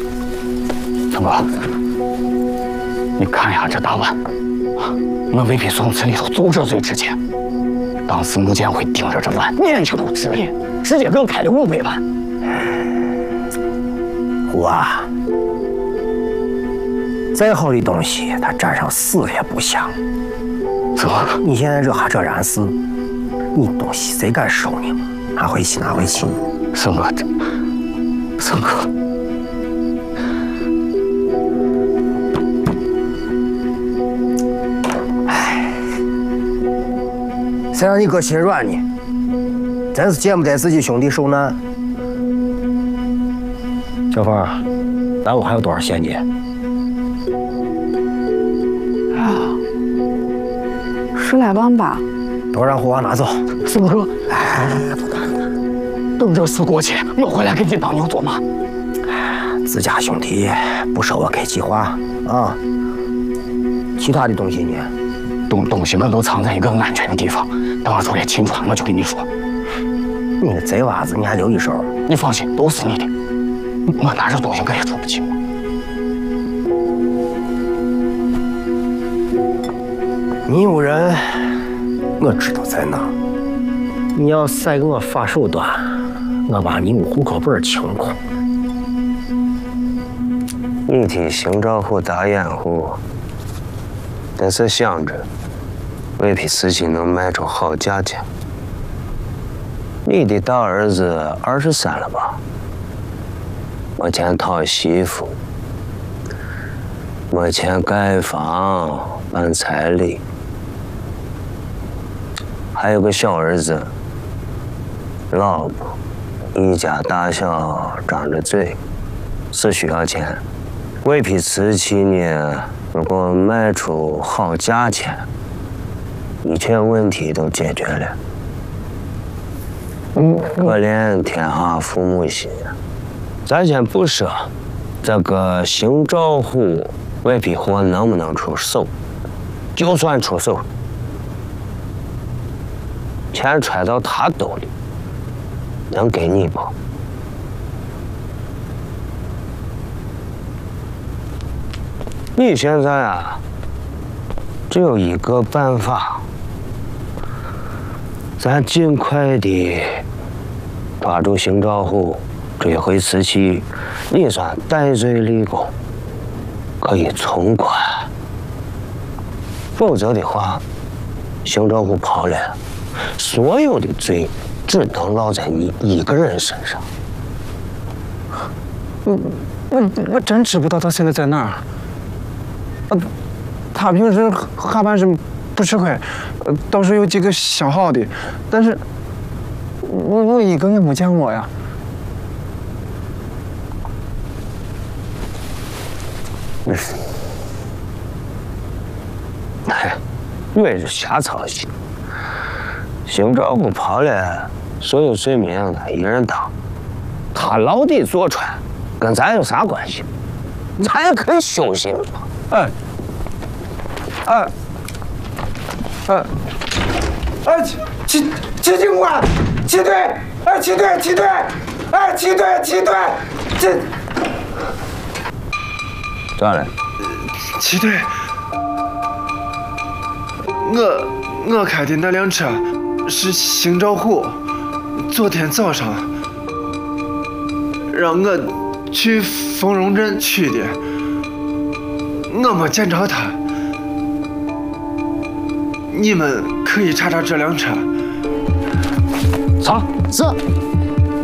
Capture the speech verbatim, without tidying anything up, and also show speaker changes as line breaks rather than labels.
曾哥，你看一下这大碗，我未必从此里头就这最值钱。当时穆建辉盯着这碗，眼睛都直咧，直接给我开了五百万。
虎啊，再好的东西，它沾上死也不香。
怎么？
你现在这还这然事，你东西谁敢收你吗？拿回去，拿回去。
曾哥，这，曾哥。
谁让你哥心软呢？真是见不得自己兄弟受难。小凤，咱屋还有多少现金？
啊，十来万吧。
都让虎娃拿走。
孙哥，哎，等这事过去，我回来给你当牛做马。
自家兄弟不收我开计划啊。其他的东西呢？
东东西们都藏在一个安全的地方。 等我出来清楚，我就跟你说。
你个贼娃子，你还留一手？
你放心，都是你的。我拿着东西，我也出不去。
你有人，我知道在哪。你要再给我发手段，我把你屋户口本清空。
你替邢兆虎打掩护，但是想着。 未必瓷器能卖出好价钱。你的大儿子二十三了吧？没钱讨媳妇，没钱盖房办彩礼，还有个小儿子，老婆，一家大小张着嘴，是需要钱。未批瓷器呢，如果卖出好价钱。 一切问题都解决了，
嗯，
可怜天下父母心。咱先不说这个邢兆虎未批货能不能出手，就算出手，钱揣到他兜里，能给你不？你现在啊，只有一个办法。 咱尽快的抓住邢兆虎，追回瓷器，你算戴罪立功，可以从宽。否则的话，邢兆虎跑了，所有的罪只能落在你一个人身上。
我我我真知不道他现在在哪儿。啊，他平时下半身不吃亏。 呃，倒是有几个相好的，但是我我一个也没见过呀。
哎，你也是瞎操心。邢兆虎跑了，所有罪名他一人当，他牢底坐穿，跟咱有啥关系？咱也可以休息嘛。
哎，哎。 哎，哎，齐齐齐警官，齐队，哎，齐队，齐队，哎，齐队，齐队，这
咋了？
齐队，我我开的那辆车是邢兆虎，昨天早上让我去丰荣镇取的，我没见着他。 你们可以查查这辆车。
走，
是。